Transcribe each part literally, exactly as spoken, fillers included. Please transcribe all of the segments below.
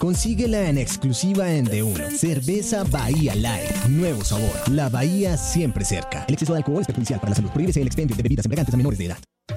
Consíguela en exclusiva en De Uno. Cerveza Bahía Light. Nuevo sabor. La Bahía siempre cerca. El exceso de alcohol es perjudicial para la salud. Prohíbese el expendio de bebidas embriagantes a menores de edad.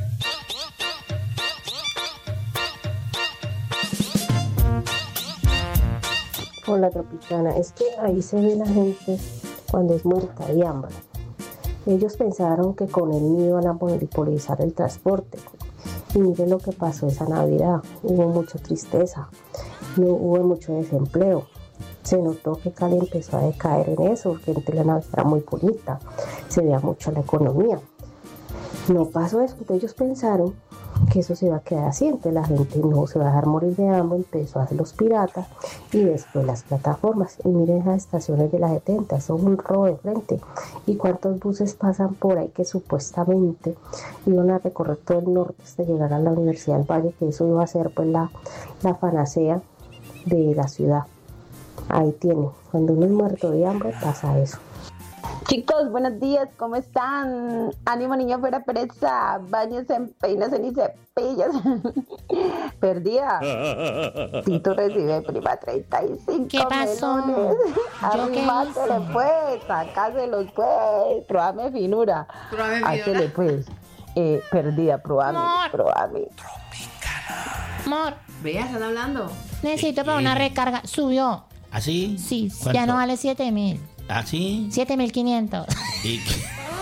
Hola Tropicana, es que ahí se ve la gente cuando es muerta de hambre. Ellos pensaron que con él no iban a monopolizar el transporte. Y miren lo que pasó esa Navidad. Hubo mucha tristeza, no hubo mucho desempleo. Se notó que Cali empezó a decaer en eso, porque la Navidad era muy bonita, se veía mucho la economía. No pasó eso, entonces ellos pensaron que eso se iba a quedar así, entonces la gente no se va a dejar morir de hambre, empezó a hacer los piratas y después las plataformas. Y miren las estaciones de la setenta, son un robo de frente. ¿Y cuántos buses pasan por ahí que supuestamente iban a recorrer todo el norte hasta llegar a la Universidad del Valle, que eso iba a ser pues la, la panacea de la ciudad? Ahí tiene, cuando uno es muerto de hambre pasa eso. Chicos, buenos días, ¿cómo están? Ánimo, niño, fuera presa, bañense, peínense y cepillas. Perdida. Tito recibe prima treinta y cinco. ¿Qué pasó? melones. ¿Yo qué Arrímatele, hice? pues, sacáselos, pues. Probame finura. Probame finura. Hácele, pues. Eh, perdida, probame, Amor. probame. Amor, Vea, están hablando. necesito para una recarga. Subió. ¿Así? Sí, ¿Cuánto? ya no vale siete mil. ¿Así? siete mil quinientos. ¿Y qué?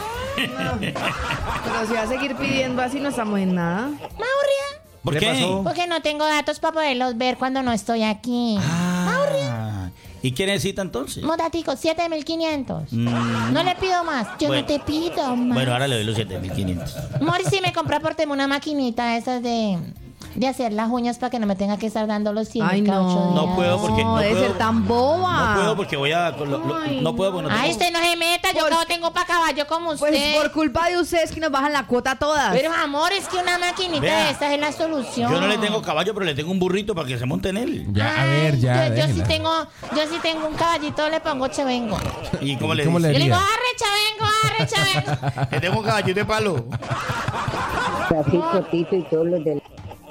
Pero si va a seguir pidiendo así, no estamos en nada. ¿Me aburrida? ¿Por ¿Qué qué? pasó? Porque no tengo datos para poderlos ver cuando no estoy aquí. Ah, ¿y qué necesita entonces? Modaticos, siete mil quinientos. Mm. No le pido más. Yo Bueno. no te pido más. Bueno, ahora le doy los siete mil quinientos. Amor, y si me compra por tema una maquinita esas de, de hacer las uñas para que no me tenga que estar dando los cien Ay, cada no. ocho días. No puedo porque- No, no debe puedo. ser tan boba. No puedo porque voy a... lo- lo- Ay, no puedo porque no Ay, tengo... usted no se meta. Yo Por- acabo tengo para caballo como usted. Pues por culpa de ustedes que nos bajan la cuota todas. Pero amor, es que una maquinita Vea, de estas es la solución. Yo no le tengo caballo, pero le tengo un burrito para que se monte en él. Ya, a Ay, ver, ya, Yo, yo sí déjela. tengo, yo sí tengo un caballito, le pongo chevengo. ¿Y cómo le ¿Cómo dice? le- Yo le digo, Sería. arre chavengo, arre chavengo. Que tengo un caballito de palo. Trafico Tito y todos los de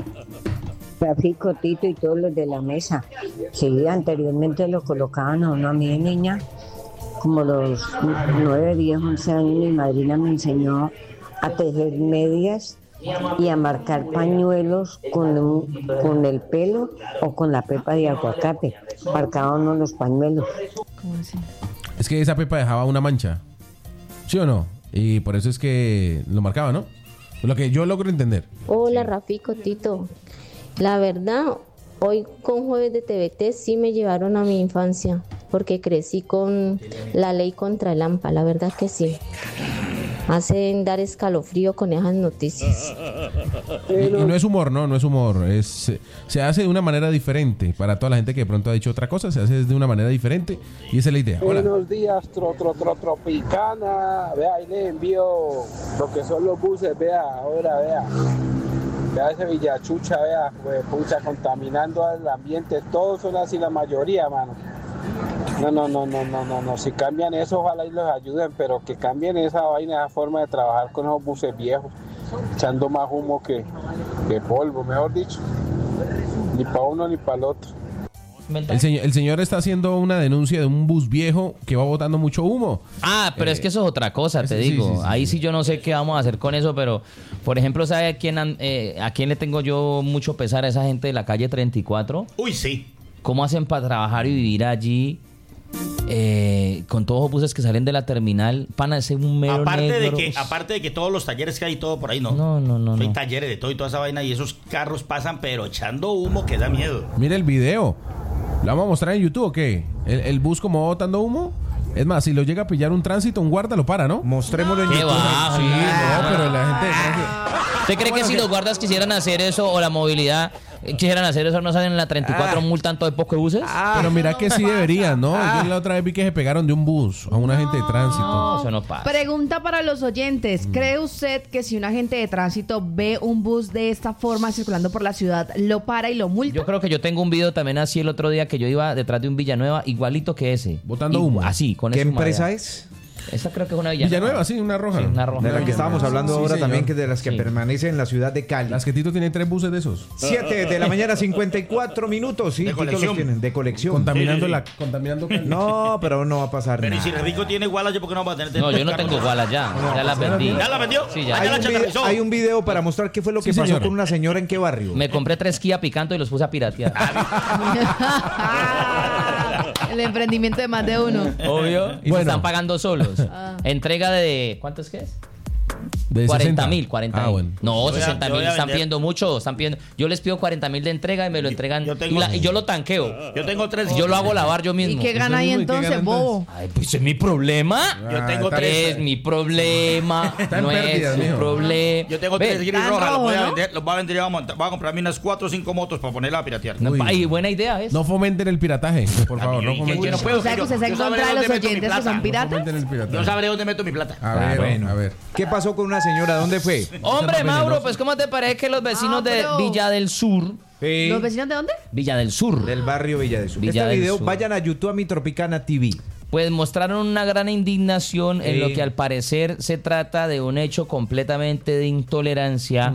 Trafico Tito y todos los de la mesa. Sí, anteriormente lo colocaban a uno, a mí, niña, como los nueve, diez, once años, mi madrina me enseñó a tejer medias y a marcar pañuelos con, un- con el pelo o con la pepa de aguacate. Marcaba uno los pañuelos. ¿Cómo así? Es que esa pepa dejaba una mancha. ¿Sí o no? Y por eso es que lo marcaba, ¿no? Lo que yo logro entender. Hola Rafico, Tito. La verdad, hoy con Jueves de T V T sí me llevaron a mi infancia, porque crecí con la ley contra el AMPA, la verdad que sí. Hacen dar escalofrío con esas noticias. Y, y no es humor, ¿no? No es humor. Es, se, se hace de una manera diferente. Para toda la gente que de pronto ha dicho otra cosa, se hace de una manera diferente. Y esa es la idea. Hola. Buenos días, tro, tro, tro, Tropicana. Vea, ahí le envío lo que son los buses, vea, ahora, vea. Vea ese Villachucha, vea, pues, pucha, contaminando al ambiente. Todos son así, la mayoría, mano. No, no, no, no, no, no, no. Si cambian eso, ojalá y los ayuden, pero que cambien esa vaina, esa forma de trabajar con esos buses viejos, echando más humo que, que polvo, mejor dicho. Ni para uno ni para el otro. El señor, el señor está haciendo una denuncia de un bus viejo que va botando mucho humo. Ah, pero Eh, es que eso es otra cosa, te sí, digo. sí, sí, Ahí sí. sí yo no sé qué vamos a hacer con eso, pero, por ejemplo, ¿sabe a quién, an- eh, a quién le tengo yo mucho pesar a esa gente de la calle treinta y cuatro? Uy, sí. ¿Cómo hacen para trabajar y vivir allí eh, con todos los buses que salen de la terminal? Pana, ese un mero Aparte de, negro. que, aparte de que todos los talleres que hay, todo por ahí, ¿no? No, no, no, Hay no. talleres de todo y toda esa vaina y esos carros pasan pero echando humo que da miedo. Mira el video. ¿Lo vamos a mostrar en YouTube o qué? ¿El, el bus como va botando humo? Es más, si lo llega a pillar un tránsito, un guarda lo para, ¿no? Mostrémoslo en Qué YouTube. bajo, Sí, no. no, pero la gente... ¿Usted cree que si los guardas quisieran hacer eso o la movilidad eh, quisieran hacer eso, no salen en la treinta y cuatro Ah. multan todo el poco de buses? Pero mira que sí deberían, ¿no? Yo la otra vez vi que se pegaron de un bus a un agente de tránsito. No, eso no pasa. Pregunta para los oyentes. ¿Cree usted que si un agente de tránsito ve un bus de esta forma circulando por la ciudad, lo para y lo multa? Yo creo que yo tengo un video también así el otro día que yo iba detrás de un Villanueva igualito que ese. Botando Igu- humo. Así, con ¿Qué esa empresa humadera. es? Esa creo que es una Villanueva. Villanueva, sí, una roja. Sí, una roja. De la que estábamos hablando Sí, ahora señor. también, que de las que Sí. permanecen en la ciudad de Cali. Las que Tito tiene tres buses de esos. siete de la mañana, cincuenta y cuatro minutos. Sí, De Tito colección. los tienen, de colección. Contaminando Sí, sí, la... Contaminando Cali. No, pero no va a pasar Pero y nada. si Rico tiene igualas, yo porque no va a tener. No, yo no tengo gualas ya. Ya las vendí. ¿Ya la vendió? Sí, ya. Ah, Hay ya la un, video, chatarrizó. hay un video para mostrar qué fue lo que Sí, pasó señor. con una señora en qué barrio. Me compré tres Kia Picanto y los puse a piratear. El emprendimiento de más de uno. Obvio. Y Bueno. se están pagando solos. Entrega de... ¿Cuánto es que es? De cuarenta sesenta. mil, cuarenta mil. Ah, bueno. No, Yo voy a- sesenta yo mil voy a están vender. pidiendo mucho. Están pidiendo. Yo les pido cuarenta mil de entrega y me lo entregan. yo tengo- y, la- y yo lo tanqueo. Yo tengo tres. Y yo lo hago lavar yo ¿Y mismo. qué gana ahí mismo, ¿y qué entonces, gana bobo? Ay, pues es mi problema. Yo tengo está tres. Es mi problema. Está en no pérdidas, es mi mijo. problema. Yo tengo Ve, tres gris tan rojas, los voy a rojo, ¿no? vender, los voy a vender y voy a, montar- voy a comprarme unas cuatro o cinco motos para ponerla a piratear. no, Uy. ay, buena idea es. No fomenten el pirataje, por favor. No ¿Y qué- fomenten, qué no puedo? O sea, que usted está en Yo sabré contra de dónde los meto mi oyentes que plata. son no piratas. fomenten el pirataje. Yo sabré dónde meto mi plata. A ver, Bueno. a ver. ¿Qué pasó con una señora? ¿Dónde fue? Hombre, Eso no Mauro, venenoso. pues ¿cómo te parece que los vecinos Ah, de pero- Villa del Sur, Sí, ¿Los vecinos de dónde? Villa del Sur, del barrio Villa del Sur. Villa este del video, Sur. vayan a YouTube a mi Tropicana T V. pues mostraron una gran indignación en Sí. lo que al parecer se trata de un hecho completamente de intolerancia,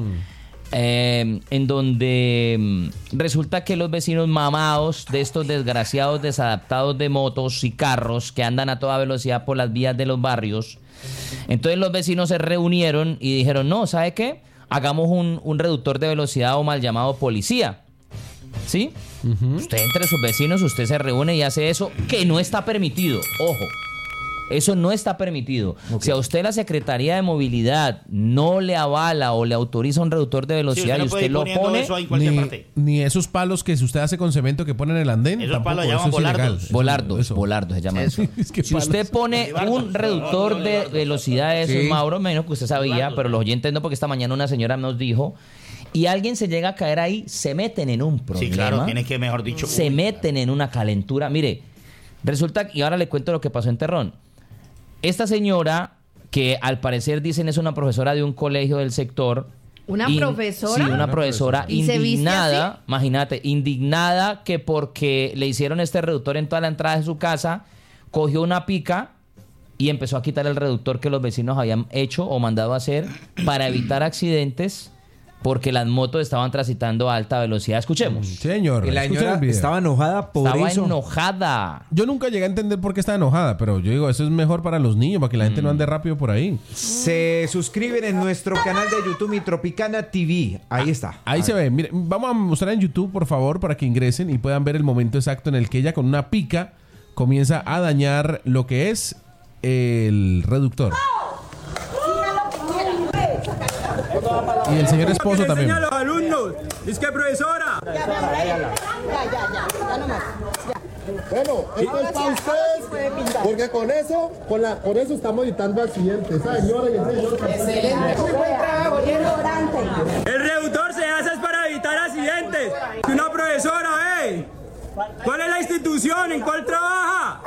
eh, en donde mm, resulta que los vecinos mamados de estos desgraciados desadaptados de motos y carros que andan a toda velocidad por las vías de los barrios, entonces los vecinos se reunieron y dijeron, no, ¿sabe qué? Hagamos un, un reductor de velocidad o mal llamado policía. ¿Sí? Usted entre sus vecinos, usted se reúne y hace eso, que no está permitido. Ojo, eso no está permitido. Si a usted la Secretaría de Movilidad no le avala o le autoriza un reductor de Sí, velocidad usted no y puede usted ir lo poniendo pone, eso ahí en cualquier Ni, parte. ni esos palos que si usted hace con cemento que ponen en el andén. Esos tampoco, palos eso llaman es ilegal. volardos. Eso- volardos, eso. volardos se llama eso. Es que Si palos. usted pone un reductor de velocidad de esos, Sí. Mauro, menos que usted sabía, pero los oyentes no, porque esta mañana una señora nos dijo, y alguien se llega a caer ahí, se meten en un problema. Sí, claro, tienes que, mejor dicho. Se uy, meten en una calentura. Mire, resulta, y ahora le cuento lo que pasó en Terrón. Esta señora, que al parecer dicen es una profesora de un colegio del sector. ¿Una in- profesora? Sí, una Una profesora ¿Y se viste indignada, así? imagínate, indignada que porque le hicieron este reductor en toda la entrada de su casa, cogió una pica y empezó a quitar el reductor que los vecinos habían hecho o mandado a hacer para evitar accidentes porque las motos estaban transitando a alta velocidad. Escuchemos. Señor, Y la escuchen señora el video. estaba enojada por Estaba eso. enojada. Yo nunca llegué a entender por qué está enojada, pero yo digo, eso es mejor para los niños, para que la gente no ande rápido por ahí. Se suscriben en nuestro canal de YouTube, mi Tropicana T V. Ahí está. Ahí se ve. Mire, vamos a mostrar en YouTube, por favor, para que ingresen y puedan ver el momento exacto en el que ella con una pica comienza a dañar lo que es el reductor. Y el señor esposo también. A los alumnos. Es que profesora. Bueno, esto es para ustedes, porque con eso, con, la, con eso estamos evitando accidentes. ¿Sabe, señora y el señor? El reductor se hace es para evitar accidentes. Una profesora, ¿eh? ¿Cuál es la institución? ¿En cuál trabaja?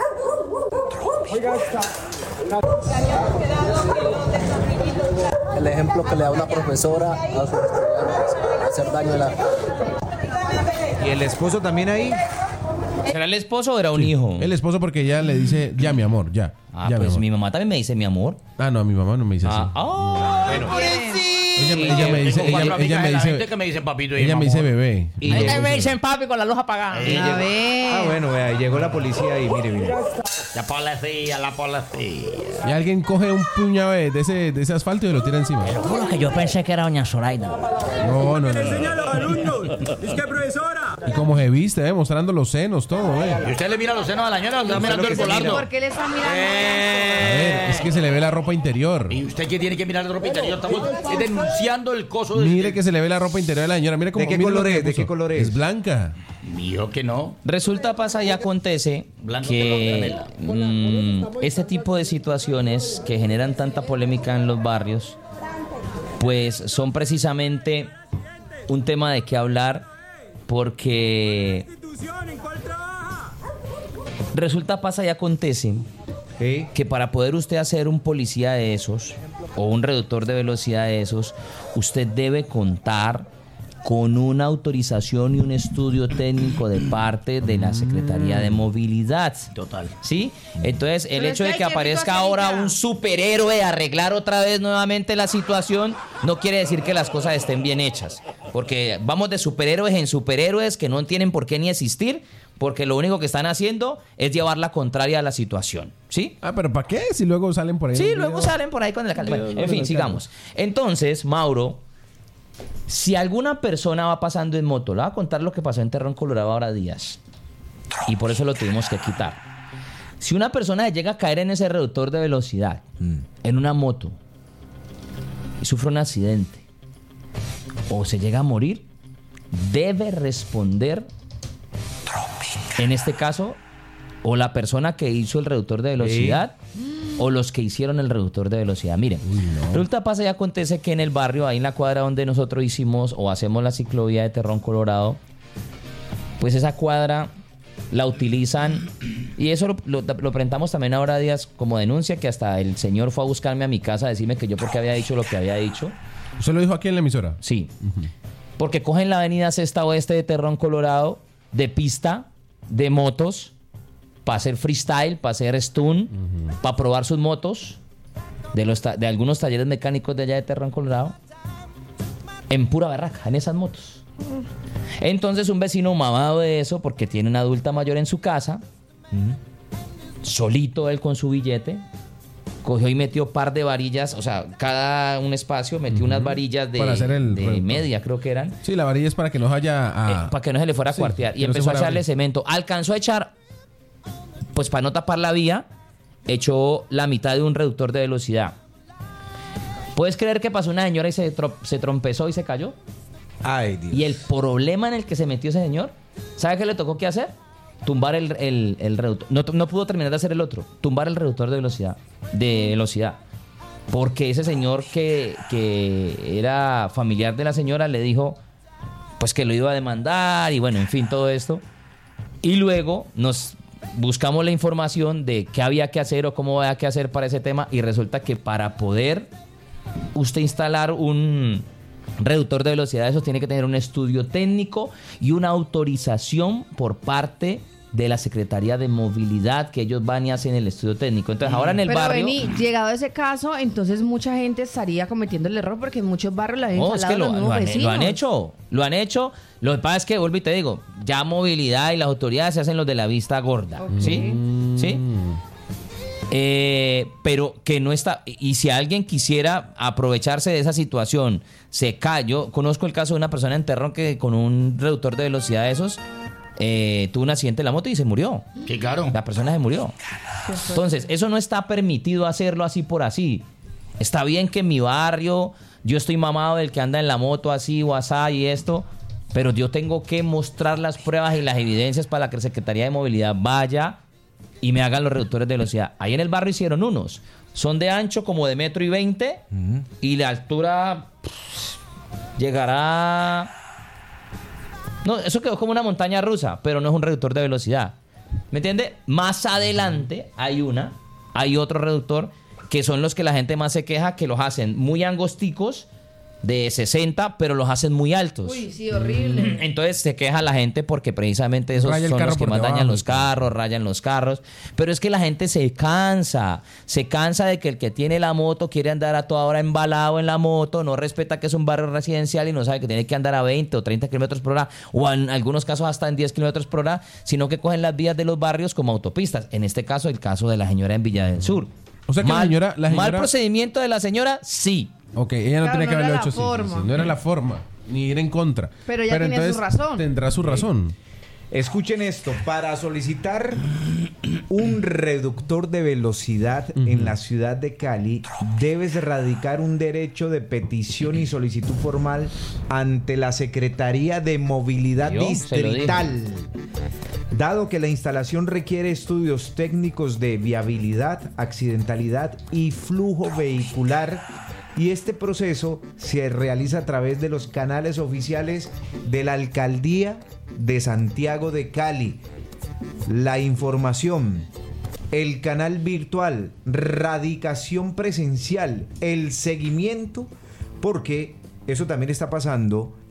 El ejemplo que le da una profesora a sus estudiantes, hacer daño a la... Y el esposo también ahí. ¿Será el esposo o era un hijo? El esposo porque ella le dice, ya mi amor, ya. Ah, ya, pues mi, amor. mi mamá también me dice mi amor. Ah, no, a mi mamá no me dice Ah, así. ¡ay, pobrecito! Ella, me- ella me dice, Tengo ella, cuatro ella amigas me de la dice, gente que me dicen papito y ella me mi dice amor. bebé. Y yo- me dicen papi con la luz apagada. Eh, A llegó- ver. Ah, bueno, vea, llegó la policía y mire, mire. La policía, la policía. Y alguien coge un puñado de ese, de ese asfalto y lo tira encima. Juro que yo pensé que era doña Zoraida. No, no, no. Le no. enseña a los alumnos. Es que profesora. Y como se viste, eh, mostrando los senos, todo, eh. ¿Y usted le mira los senos a la señora o está mirando el volardo? ¿Por qué le están mirando? A ver, es que se le ve la ropa interior. ¿Y usted qué tiene que mirar el ropa interior? Estamos denunciando el coso de... Mire que se le ve la ropa interior de la señora. Mire cómo, ¿De qué mire lo color que es? ¿De puso. qué color es? Es blanca. Mío que no. Resulta, pasa y acontece Blanco que color mm, este tipo de situaciones que generan tanta polémica en los barrios, pues son precisamente un tema de qué hablar, porque Institución, ¿en cuál trabaja? resulta, pasa y acontece Sí. que para poder usted hacer un policía de esos o un reductor de velocidad de esos, usted debe contar con una autorización y un estudio técnico de parte de la Secretaría de Movilidad. Total. ¿Sí? Entonces, el Pero hecho es de que que hay que aparezca hacer ahora ya. un superhéroe a arreglar otra vez nuevamente la situación, no quiere decir que las cosas estén bien hechas. Porque vamos de superhéroes en superhéroes que no tienen por qué ni existir, porque lo único que están haciendo es llevar la contraria a la situación. ¿Sí? Ah, pero ¿para qué? Si luego salen por ahí. Sí, en un luego video. salen por ahí con el alcalde. Bueno, Video en con fin, el sigamos. Entonces, Mauro, si alguna persona va pasando en moto, le voy a contar lo que pasó en Terrón Colorado ahora días. Y por eso lo tuvimos que quitar. Si una persona llega a caer en ese reductor de velocidad, mm. en una moto, y sufre un accidente, o se llega a morir, debe responder, en este caso, o la persona que hizo el reductor de velocidad, sí. o los que hicieron el reductor de velocidad. Miren, Uy, no. resulta, pasa y acontece que en el barrio, ahí en la cuadra donde nosotros hicimos o hacemos la ciclovía de Terrón Colorado, pues esa cuadra la utilizan, y eso lo, lo, lo presentamos también ahora días como denuncia, que hasta el señor fue a buscarme a mi casa a decirme que yo porque había dicho lo que había dicho. ¿Usted lo dijo aquí en la emisora? Sí. Uh-huh. Porque cogen la avenida Sexta Oeste de Terrón Colorado de pista de motos para hacer freestyle, para hacer stun, uh-huh. para probar sus motos de, los ta- de algunos talleres mecánicos de allá de Terrón Colorado, en pura barraca, en esas motos. Uh-huh. Entonces un vecino mamado de eso, porque tiene una adulta mayor en su casa, uh-huh. solito él con su billete, cogió y metió par de varillas, o sea, cada un espacio metió uh-huh. unas varillas de, para hacer el de media, creo que eran. Sí, la varilla es para que no haya a... eh, para que no se le fuera a sí, cuartear. Y no empezó a echarle a cemento. Alcanzó a echar, pues para no tapar la vía, echó la mitad de un reductor de velocidad. ¿Puedes creer que pasó una señora y se, tro- se trompezó y se cayó? Ay, Dios. Y el problema en el que se metió ese señor, ¿sabe qué le tocó que hacer? Tumbar el, el, el reductor. No, no pudo terminar de hacer el otro. Tumbar el reductor de velocidad. De velocidad. Porque ese señor que, que era familiar de la señora le dijo pues que lo iba a demandar y bueno, en fin, todo esto. Y luego nos buscamos la información de qué había que hacer o cómo había que hacer para ese tema, y resulta que para poder usted instalar un reductor de velocidad, eso tiene que tener un estudio técnico y una autorización por parte de la Secretaría de Movilidad, que ellos van y hacen el estudio técnico. Entonces ahora en el Pero barrio... Beni, llegado a ese caso, entonces mucha gente estaría cometiendo el error, porque en muchos barrios la han No, instalado es que lo, los lo mismos han, vecinos. lo han hecho, lo han hecho. Lo que pasa es que, vuelvo y te digo, ya movilidad y las autoridades se hacen los de la vista gorda, Okay. ¿sí? ¿Sí? Eh, pero que no está... Y si alguien quisiera aprovecharse de esa situación, se cae. Yo conozco el caso de una persona en Terrón que con un reductor de velocidad de esos eh, tuvo un accidente en la moto y se murió. Sí, claro. La persona se murió. Entonces, eso no está permitido hacerlo así por así. Está bien que en mi barrio yo estoy mamado del que anda en la moto así o asá y esto, pero yo tengo que mostrar las pruebas y las evidencias para que la Secretaría de Movilidad vaya y me hagan los reductores de velocidad. Ahí en el barrio hicieron unos. Son de ancho como de metro y veinte, uh-huh. y la altura pff, llegará... No, eso quedó como una montaña rusa, pero no es un reductor de velocidad. ¿Me entiende? Más adelante hay una, hay otro reductor, que son los que la gente más se queja, que los hacen muy angosticos, de sesenta, pero los hacen muy altos. Uy, sí, horrible. Entonces se queja la gente porque precisamente esos Raya el son carro los que por más debajo. dañan los carros, rayan los carros. Pero es que la gente se cansa, se cansa de que el que tiene la moto quiere andar a toda hora embalado en la moto, no respeta que es un barrio residencial y no sabe que tiene que andar a veinte o treinta kilómetros por hora, o en algunos casos hasta en diez kilómetros por hora, sino que cogen las vías de los barrios como autopistas. En este caso, el caso de la señora en Villa del Sur. O sea que mal, la señora, la señora... mal procedimiento de la señora, sí. Ok, ella no Claro, tenía no que haberlo era la hecho, sí, sí, forma. sí, no era la forma, ni ir en contra. Pero ella tenía entonces su razón. Tendrá su razón. Escuchen esto, para solicitar un reductor de velocidad uh-huh. en la ciudad de Cali, debes radicar un derecho de petición y solicitud formal ante la Secretaría de Movilidad Yo, Distrital. Dado que la instalación requiere estudios técnicos de viabilidad, accidentalidad y flujo vehicular, y este proceso se realiza a través de los canales oficiales de la Alcaldía de Santiago de Cali. La información, el canal virtual, radicación presencial, el seguimiento, porque eso también está pasando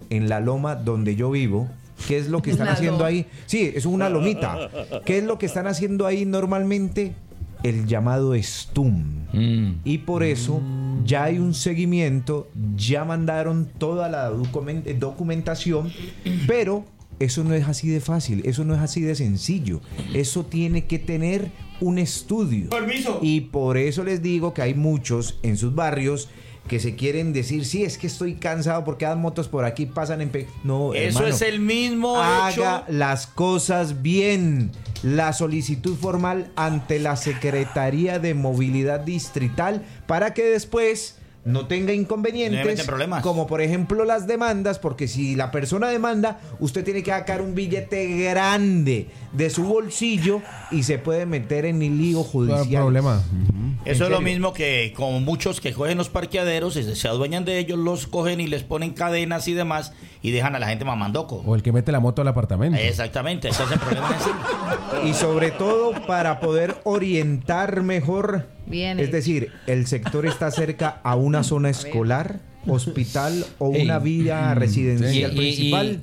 en la loma donde yo vivo, ¿qué es lo que están Una haciendo loma. ahí? Sí, es una lomita. ¿Qué es lo que están haciendo ahí normalmente? El llamado STUM. Mm. Y por eso ya hay un seguimiento, ya mandaron toda la document- documentación, pero eso no es así de fácil, eso no es así de sencillo. Eso tiene que tener un estudio. Permiso. Y por eso les digo que hay muchos en sus barrios que se quieren decir, sí, es que estoy cansado porque las motos por aquí pasan en... Pe-". No, Eso hermano, es el mismo haga hecho. las cosas bien. La solicitud formal ante la Secretaría de Movilidad Distrital para que después no tenga No le inconvenientes, meten problemas. como por ejemplo las demandas, porque si la persona demanda, usted tiene que sacar un billete grande de su bolsillo y se puede meter en el lío judicial. problema. Eso es lo serio? mismo que como muchos que cogen los parqueaderos y se, se adueñan de ellos, los cogen y les ponen cadenas y demás y dejan a la gente mamandoco. O el que mete la moto al apartamento. Exactamente, ese es el problema encima. Y sobre todo para poder orientar mejor, Bien es hecho. decir, el sector está cerca a una zona escolar, hospital o una Ey. vía residencial Y- y- principal.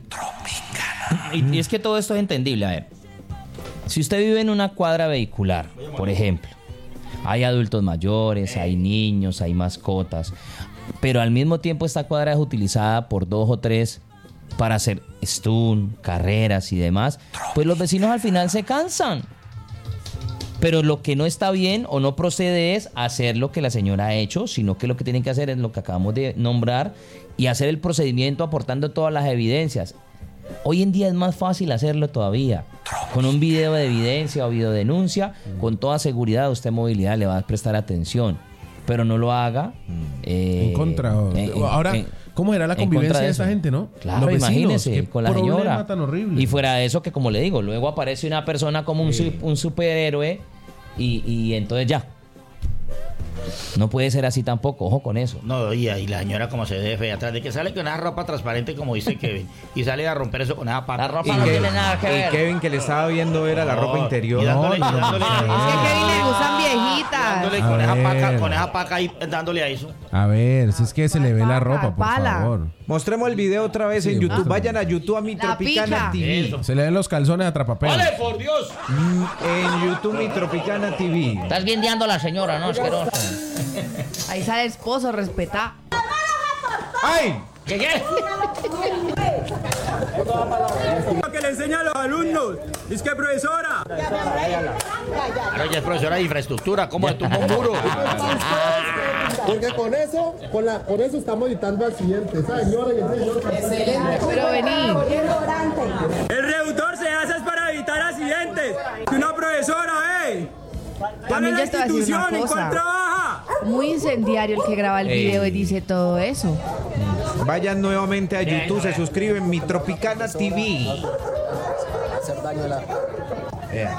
Y, y es que todo esto es entendible. A ver, si usted vive en una cuadra vehicular, por ejemplo, hay adultos mayores, hay niños, hay mascotas, pero al mismo tiempo esta cuadra es utilizada por dos o tres para hacer stun, carreras y demás, pues los vecinos al final se cansan. Pero lo que no está bien o no procede es hacer lo que la señora ha hecho, sino que lo que tienen que hacer es lo que acabamos de nombrar y hacer el procedimiento aportando todas las evidencias. Hoy en día es más fácil hacerlo todavía. Con un video de evidencia o videodenuncia, con toda seguridad usted en movilidad le va a prestar atención. Pero no lo haga. eh, En contra. o- en- en- Ahora, en- ¿cómo era la en contra convivencia de eso. esa gente, no? Claro, Los vecinos, imagínese, qué con la problema señora. tan horrible. Y fuera de eso, que como le digo, luego aparece una persona como un, su- un superhéroe y, y entonces ya. No puede ser así tampoco, ojo con eso. No, y ahí la señora como se ve fea atrás de que sale con esa ropa transparente como dice Kevin y sale a romper eso con esa pata. La ropa Y no que- tiene nada que y ver. Kevin que le estaba viendo era la No, ropa interior. y dándole- y No, dándole- Es que a Kevin le gustan viejitas. dándole A con esa ver. paca, con esa paca ahí dándole a eso. A ver, si es que se le ve la ropa, por Pala. favor. Mostremos el video otra vez Sí, en YouTube. muéstralo. Vayan a YouTube a Mi La Tropicana pica. T V. Eso. Se le ven los calzones atrapapelos. ¡Vale, por Dios! Mm, En YouTube Mi Tropicana T V. Estás guindeando a la señora, ¿no? Asqueroso. Ahí sale el esposo, respeta. ¡Ay! ¿Qué qué? Lo que le enseña a los alumnos. Es que, profesora. Ahora ella es profesora de infraestructura, ¿cómo le tumba un muro? Porque con eso, con, la, con eso estamos evitando accidentes. Esa señora y ese señor. Pero vení. El reductor se hace es para evitar accidentes. Que una profesora, ¿eh? ¿Cuál es También la ya te voy a decir una institución? ¿En cuál cosa. trabaja? Muy incendiario el que graba el Ey. video y dice todo eso. Vayan nuevamente a YouTube, se suscriben Mi Tropicana T V. Vean.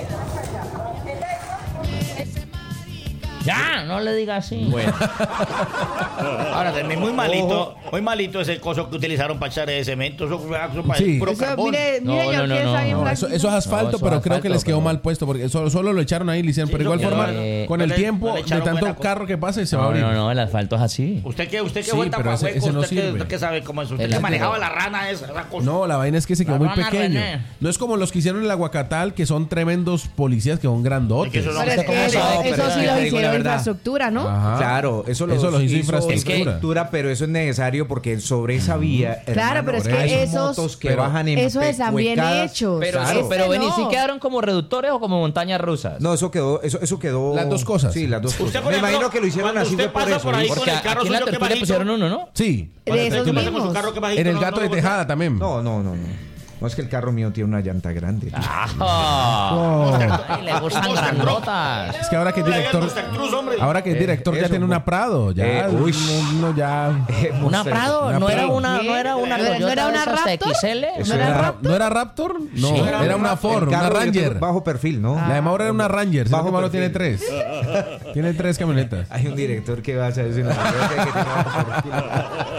Ya, no le diga así. Bueno, Ahora, también muy malito, muy malito ese coso que utilizaron para echar ese cemento. Eso fue eso para Sí. puro Eso, carbón. mire, No, mire, no, yo no, que no, está bien no, No, eso, flaquito. eso es asfalto, No, eso pero es creo que asfalto, les quedó pero- mal puesto porque solo, solo lo echaron ahí, le hicieron. Sí, Pero igual eso forma, quedó- con no el le- tiempo no le de echaron buena tanto cosa. carro que pasa, se va a No, abrir. no, no, el asfalto es así. ¿Usted qué, usted qué Sí, fue pero ese- tapahueco? ese no ¿Usted, qué, sirve. usted qué sabe cómo es? ¿Usted El que asfalto. manejaba la rana esa, esa cosa? No, la vaina es que se quedó La muy rana pequeño. René. No es como los que hicieron en el Aguacatal, que son tremendos policías que son grandotes. Es que eso no- Pero es que ¿Cómo eso, sabe? eso Pero sí te lo digo la hicieron verdad. infraestructura, ¿no? Ajá. claro, eso, Eso los hizo infraestructura. pero eso es necesario porque sobre esa vía, Claro, hermano, pero es que hay esos- motos que pero bajan en Esos están bien pecuecadas. hechos. Pero, Claro. sí, pero Este vení, no. ¿sí quedaron como reductores o como montañas rusas? No, eso quedó, eso, eso quedó. Las dos cosas. Sí, las dos Usted, cosas. por Me ejemplo, imagino que lo hicieron cuando así usted fue por pasa eso. por ahí ¿viste? con Porque el carro aquí en la suyo, ¿qué tertulia bajito? pusieron uno, ¿no? Sí. De esos ¿Qué pasa con su mismos. carro que bajito? En el No, gato no de lo- Tejada también. No, no, no, no. No es que el carro mío tiene una llanta grande. Ah, Oh. ay, le gustan grandotas. Es que ahora que es Mira, director, Monster Cruz, hombre. ahora que es Eh, director ya eso, tiene una mo- Prado. Ya, Eh, uy. no, no, ya. Una Prado, Una no era Prado. una, no era una ¿No era- no Toyota era de una esas de Raptor? X L. Eso ¿No era era- Raptor? ¿No era Raptor? No, Sí. era una Ford, El una carro yo Ranger. tengo bajo perfil, ¿no? La de Mauro era una Ranger. Sino Bajo que Mauro tiene perfil. tres. Tiene tres camionetas. Hay un director que va a hacer eso en la biblioteca que tiene bajo perfil.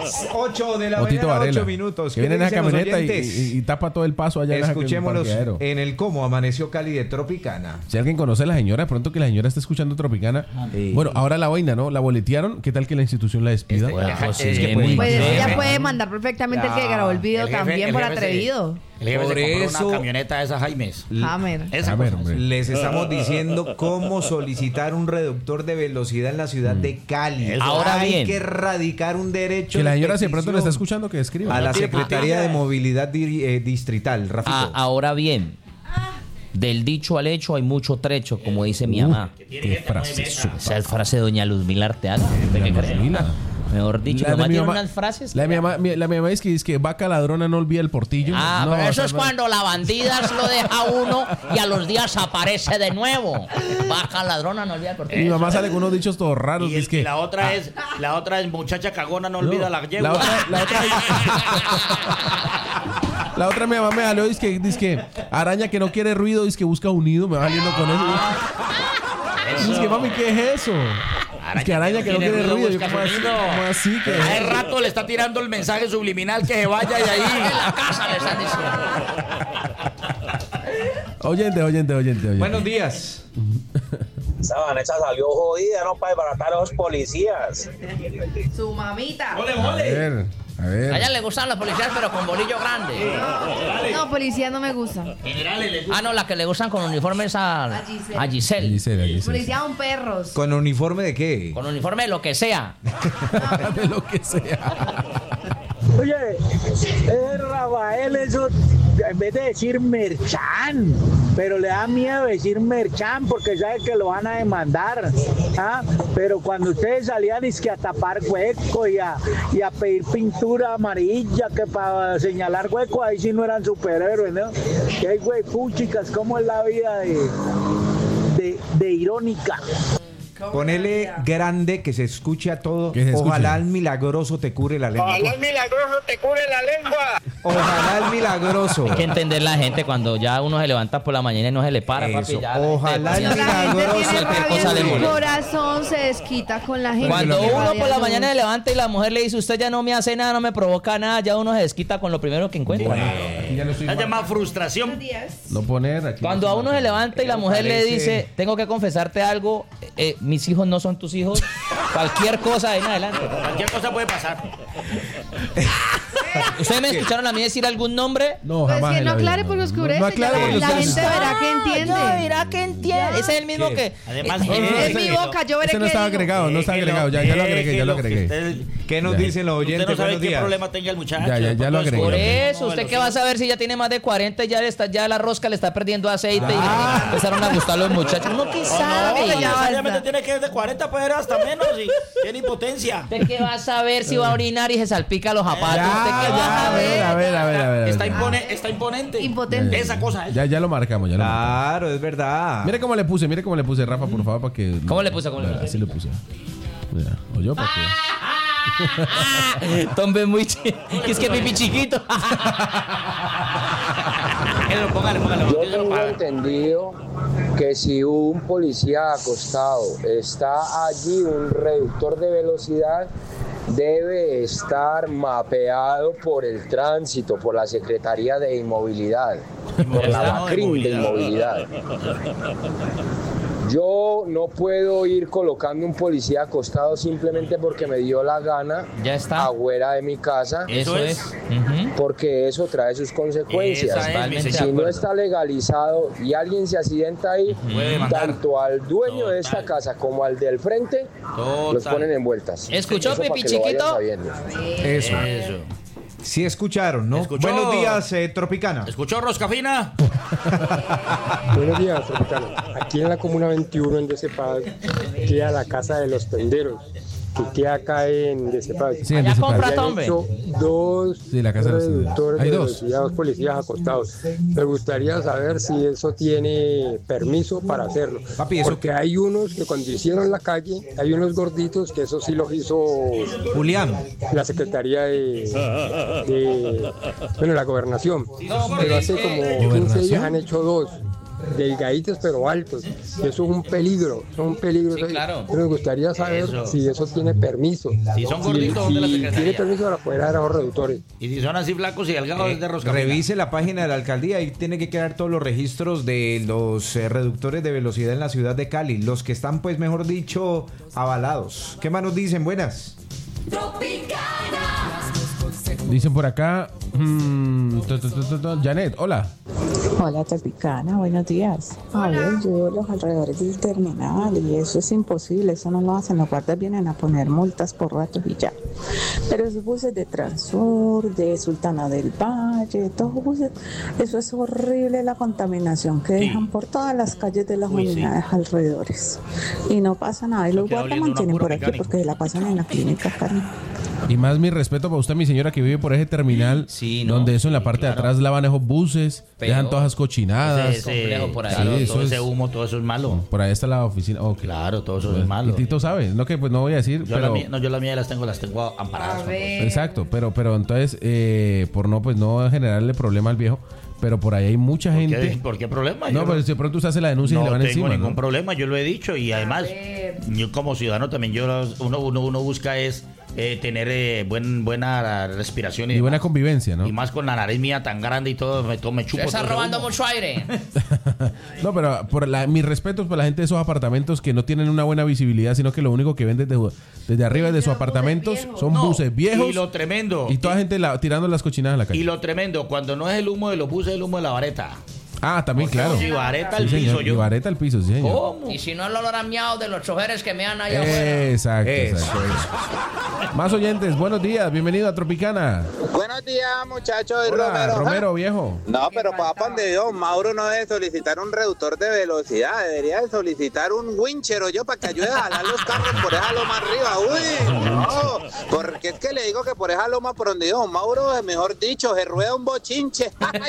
ocho de la Otito mañana, Varela, ocho minutos. que viene en ¿Qué esa dicen los camioneta y, oyentes? y- y tapa todo el paso allá en la- Escuchémoslos en el parqueadero. en el cómo amaneció Cali de Tropicana. Si alguien conoce a la señora, de pronto que la señora está escuchando Tropicana. Bueno, ahora la vaina, ¿no? La boletearon. ¿Qué tal que la institución la despida? pues sí, es que muy Pues bien. ella puede mandar perfectamente el que grabó el video El jefe- también el por jefe se- atrevido. El jefe Por se compró eso- una camioneta de esas Jaimes. Hammer. Esa A ver, cosa. hombre. Les estamos diciendo cómo solicitar un reductor de velocidad en la ciudad de Cali. Eso. Ahora Hay bien. que erradicar un derecho Que la de señora si de pronto le está petición escuchando, que escriba. a la No tiene Secretaría de plantilla. Movilidad di- eh, Distrital, Rafito. Ah, ahora bien, del dicho al hecho hay mucho trecho, como dice mi mamá. Qué frase. Esa es frase de doña Luzmila Arteaga. ¿Usted qué cree? Luzmila. Mejor dicho, La de nomás mi dieron mamá- unas frases. La de mi mamá, mi- la de mi mamá es que dice que vaca ladrona no olvida el portillo. Ah, No, pero o eso sea, es no. cuando la bandida lo deja uno y a los días aparece de nuevo. Baja ladrona, no olvida por Mi mamá sale con unos dichos todos raros. Y, dice el- que, y la otra es, la otra es muchacha cagona, no, No, olvida la yegua. la otra, la otra, la otra mi mamá me salió, dice que, dice que araña que no quiere ruido, dice que busca un nido, me va saliendo con eso. Dice que mami, ¿qué es eso? Es que araña que no quiere ruido. Yo, busca ¿cómo su así? nido. ¿Cómo así? ¿Qué es Hace eso? rato le está tirando el mensaje subliminal que se vaya y ahí. En la casa le están diciendo. Oyente, oyente, oyente, oyente. Buenos días. Esa Vanessa salió jodida, no para desbaratar a los policías. Su mamita. A ver, a ver. A ella le gustan los policías, pero con bolillo grande. No, policía no me gusta. Ah, no, la que le gustan con uniformes a, A Giselle. a Giselle. Gisela, Gisela. Policía son perros. ¿Con uniforme de qué? Con uniforme de lo que sea. De lo que sea. Oye, eh, Rafael, eso en vez de decir merchan, pero le da miedo decir merchan porque sabe que lo van a demandar. ¿Ah? Pero cuando ustedes salían es que a tapar hueco y a, y a pedir pintura amarilla que para señalar hueco, ahí sí no eran superhéroes, ¿no? Que hay güey, puchicas, ¿cómo es la vida de, de, de irónica? Ponele grande que se escuche a todo. Que se escuche. Ojalá el milagroso te cure la lengua. el milagroso te cure la lengua. Ojalá el milagroso. Hay que entender la gente cuando ya uno se levanta por la mañana y no se le para, Eso. papi. Ya Ojalá el la gente- La gente milagroso. tiene cualquier rabia cosa le en su molesta. corazón, se desquita con la gente. Cuando que uno radia por la luz. mañana se levanta y la mujer le dice, usted ya no me hace nada, no me provoca nada, ya uno se desquita con lo primero que encuentra. Aquí ya no estoy Se mal. llama frustración. No poner aquí. Cuando a uno se levanta y la mujer le parece- dice, tengo que confesarte algo, eh, mis hijos no son tus hijos, cualquier cosa de ahí en adelante. Cualquier cosa puede pasar. ¿Ustedes me escucharon a mí decir algún nombre? No, Pues jamás. que en no la vida, aclare porque oscurece. No aclare ya porque la oscurece. gente verá que entiende. Ah, ya verá que entiende. Ese es el mismo ¿Qué? que... Además, eh, no, no, Es ese- mi boca, yo veré Ese no qué estaba digo. agregado, no está agregado. Ya, ya lo agregué, ya lo agregué. ¿Qué nos Ya. dicen los Usted oyentes? no sabe Buenos qué días. problema tenga el muchacho. Ya, ya, ya lo agregué. Por No, eso, ¿usted qué va a saber si ya tiene más de cuarenta y ya, le está, ya la rosca le está perdiendo aceite y empezaron a gustar los muchachos? ¿Uno qué No, sabe? no, ya necesariamente basta. tiene que ser de cuarenta, puede ser hasta menos y tiene impotencia. ¿Usted qué va a saber si va a orinar y se salpica los zapatos? Ya, ¿Usted qué va ya, a a ver, saber? a ver, a ver, a ver. Está, ya. impone, está imponente. Impotente. Esa cosa es. Ya, ya lo marcamos, ya lo marcamos. Claro, es verdad. Mire cómo le puse, mire cómo le puse, Rafa, por favor, para que. ¿Cómo le puse, cómo le puse? Así le puse. Mira, o yo, para que. Tombe muy chi- es que pipi chiquito. Póngale, póngale, Yo póngale, tengo póngale. entendido que si un policía acostado está allí, un reductor de velocidad debe estar mapeado por el tránsito, por la Secretaría de Inmovilidad, por la No, de BACRIM de Inmovilidad. Yo no puedo ir colocando un policía acostado simplemente porque me dio la gana Ya está. afuera de mi casa, Eso Eso es. es. Ujú. porque eso trae sus consecuencias. Esa es, mi Totalmente señor. Si de no acuerdo. está legalizado y alguien se accidenta ahí, Puede demandar. tanto al dueño de esta Total. casa como al del frente, Total. los ponen en vueltas. ¿Escuchó, Eso para Pipi que lo vayan Chiquito? sabiendo. Eso. Eso. Sí escucharon, ¿no? Escuchó. Buenos días, eh, Tropicana. ¿Escuchó Roscafina? Buenos días, Tropicano. Aquí en la Comuna veintiuno, en Decepaz, queda la Casa de los Tenderos, que queda acá en Decepaz. Sí, en Allá Decepaz. compra Han Tombe. hecho dos Sí, la Casa de los Tenderos. reductores Hay de dos. velocidad, dos policías acostados. Me gustaría saber si eso tiene permiso para hacerlo. Papi, eso- Porque hay unos que cuando hicieron la calle, hay unos gorditos que eso sí los hizo Julián. la Secretaría de, de bueno, la Gobernación. Pero hace como quince días han hecho dos. delgaditos pero altos. Eso es un peligro, es un peligro. Sí, claro. Me gustaría saber Eso. si eso tiene permiso. Si son Si- gorditos, ¿dónde la si secretaría? tiene permiso para poder dar a los reductores. Y si son así flacos y delgados, es de rosca. Revise la página de la alcaldía, ahí tiene que quedar todos los registros de los eh, reductores de velocidad en la ciudad de Cali, los que están, pues, mejor dicho, avalados. ¿Qué más nos dicen? Buenas. Dicen por acá, mm, tu, tu, tu, tu, tu, Janet, hola. Hola Tropicana, buenos días. A ver, yo vivo los alrededores del terminal y eso es imposible, eso no lo hacen, los guardas vienen a poner multas por ratos y ya. Pero esos buses de Transur, de Sultana del Valle, todos los buses, eso es horrible la contaminación que dejan por todas las calles de las Uy, sí. unidades alrededores. Y no pasa nada, y los queda guardas oliendo una mantienen pura por aquí mecánica. porque se la pasan en la clínica, Karen. Y más mi respeto para usted, mi señora, que vive por ese terminal, Sí, no, donde eso en la sí, parte claro. de atrás lavan esos buses, Pero dejan todas esas cochinadas. Ese- complejo por ahí. Claro, Sí, todo eso ese es- humo, todo eso es malo. Por ahí está la oficina. Ok. Claro, todo eso es Pues, malo. Y Tito sabe, no que pues no voy a decir, Yo la pero mía, no, yo la mía las tengo, las tengo amparadas. A ver. exacto, pero pero entonces eh, por no pues no generarle problema al viejo, pero por ahí hay mucha ¿Qué- gente. ¿Por qué problema? No, Yo pero si de pronto usted hace la denuncia y no le van tengo encima, ningún ¿no? problema, yo lo he dicho y además ver. yo como ciudadano también yo uno uno, uno busca es eh, tener eh, buen buena respiración y, Y buena demás. convivencia, ¿no? Y más con la nariz mía tan grande y todo, me, todo, me chupo Se está todo ese robando humo. mucho aire. No, pero por la, mis respetos por la gente de esos apartamentos que no tienen una buena visibilidad, sino que lo único que ven desde, desde arriba de sus apartamentos son No, buses viejos y lo tremendo y toda gente la- tirando las cochinadas a la y calle. lo tremendo cuando no es el humo de los buses, es el humo de la vareta. Ah, también, claro. Y vareta Sí, al señor, piso, y yo. vareta al piso, sí, señor. ¿Cómo? Y si no, el olor a miau de los choferes que me han ahí afuera. Exacto, Eso, exacto. Más oyentes, buenos días, bienvenido a Tropicana. Buenos días, muchachos de Hola, Romero. Romero, viejo. No, pero para donde Dios, Mauro no debe solicitar un reductor de velocidad, debería de solicitar un winchero yo para que ayude a jalar los carros por esa loma arriba. Uy, no, porque es que le digo que por esa loma por donde Dios, Mauro, mejor dicho, se rueda un bochinche.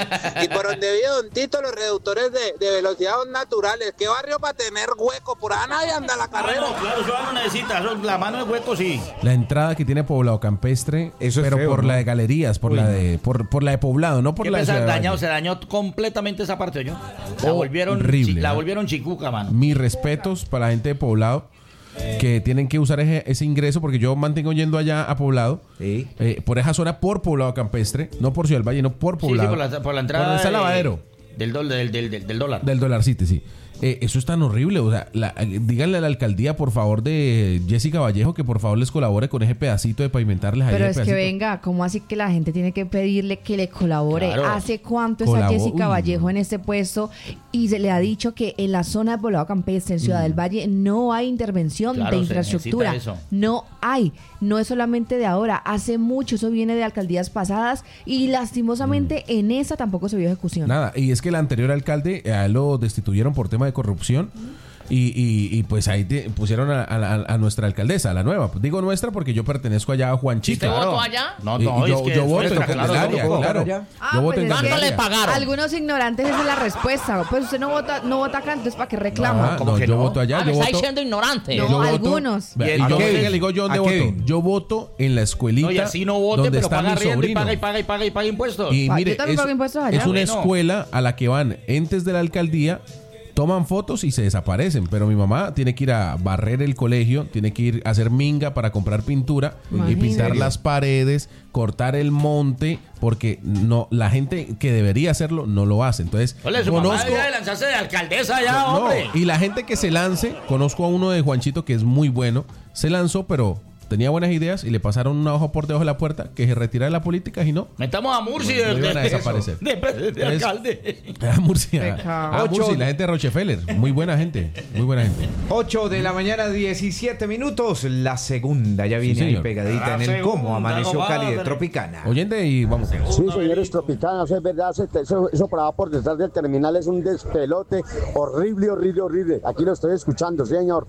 Y por donde vive Don Tito, los reductores de, de velocidad son naturales. ¿Qué barrio para tener hueco? Por ahí nadie anda la carrera. Ah, no, claro, eso no necesita, eso, la mano de hueco sí. La entrada que tiene Poblado Campestre, Eso es pero feo, por ¿no? la de galerías, por Uy, la no. de por, por la de Poblado, no por ¿Qué la de pensás? Ciudad de Dañado, Valle. se dañó completamente esa parte, yo. La volvieron, horrible, chi- la ¿no? volvieron chicuca, mano. Mis respetos para la gente de Poblado que tienen que usar ese, ese ingreso porque yo mantengo yendo allá a Poblado Sí. eh, por esa zona por Poblado Campestre, no por Ciudad del Valle, no por Sí, sí, Poblado. por la, por la entrada. Por donde está el de- lavadero Del, dol- del, del, del, del dólar. del Dollar City, sí. Eh, eso es tan horrible, o sea, la- eh, díganle a la alcaldía, por favor, de Jessica Vallejo, que por favor les colabore con ese pedacito de pavimentarles ahí Pero el es que pedacito. venga, ¿cómo así que la gente tiene que pedirle que le colabore? Claro. ¿Hace cuánto está Colabo- Jessica Uy, Vallejo en este puesto? Y se le ha dicho que en la zona de Poblado Campestre, en Ciudad del Valle, no hay intervención Claro, de se infraestructura. necesita eso. No hay. No es solamente de ahora. Hace mucho. Eso viene de alcaldías pasadas. Y lastimosamente en esa tampoco se vio ejecución. Nada, y es que el anterior alcalde eh, a él lo destituyeron por tema de corrupción. Y, y, y pues ahí te- pusieron a, a- a nuestra alcaldesa, a la nueva. Digo nuestra porque yo pertenezco allá a Juanchita. ¿Usted votó allá? No, Y- no, y yo, es que yo eso voto está en claro, Candelaria, ¿no? claro. allá? Yo voto en pues es que Candelaria. pagaron? Algunos ignorantes esa es la respuesta. Pues usted no vota, no vota acá, entonces ¿para qué reclama? Ah, ¿Cómo no, que yo no? voto allá, Ah, yo me voto. estáis siendo ignorante. No, yo voto- algunos. Vea, ¿Y y yo, entonces? le digo yo dónde ¿A voto. Kevin? Yo voto en la escuelita No, y así no vote, donde pero está paga mi arriendo y sobrino. paga y paga y paga y paga impuestos. Y Ah, mire, yo también es, pago impuestos allá. es una Bueno. escuela a la que van entes de la alcaldía, toman fotos y se desaparecen. Pero mi mamá tiene que ir a barrer el colegio, tiene que ir a hacer minga para comprar pintura y Imagínate. pintar las paredes, cortar el monte, porque no la gente que debería hacerlo no lo hace. Entonces, Ole, su mamá conozco... debería de lanzarse de alcaldesa ya, No, hombre. y la gente que se lance, conozco a uno de Juanchito que es muy bueno, se lanzó, pero tenía buenas ideas y le pasaron una hoja por debajo de la puerta que se retirara de la política y no. Metamos a Murci No, de, no iban a de- desaparecer. de- de- de Es- alcalde. A Murcia. Pecado. A Ocho. Murcia, la gente de Rochefeller. Muy buena gente. Muy buena gente. ocho de la mañana, diecisiete minutos. La segunda ya viene ahí señor. pegadita La en el segunda, cómo amaneció compadre. Cali de Tropicana. Oyente y vamos. Sí, señores tropicanos, es verdad, eso, eso, eso por abajo por detrás del terminal es un despelote horrible, horrible, horrible. Aquí lo estoy escuchando, señor.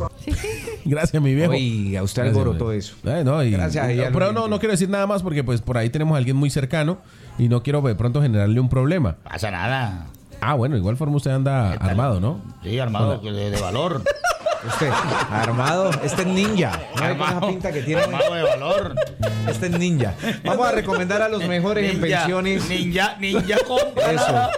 Gracias, mi viejo. Oye, a usted Gracias, alborotó güey. eso. Eh, no, y- Gracias ahí y- al pero oyente. no, no quiero decir nada más porque pues por ahí tenemos a alguien muy cercano y no quiero de pronto generarle un problema. Pasa nada. Ah, bueno, igual forma usted anda armado, ¿no? Sí, armado de, de valor. Usted, armado, este es ninja. No hay con esa pinta que tiene. Armado de valor. Este es ninja. Vamos a recomendar a los mejores en Ninja, pensiones. Ninja, ninja compra. Eso.